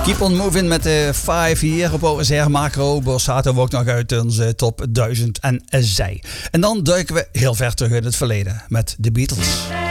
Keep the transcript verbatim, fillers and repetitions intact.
Keep on moving met de vijf hier op O S R Macro. Borsato we ook nog uit onze top duizend en zij. En dan duiken we heel ver terug in het verleden met de Beatles.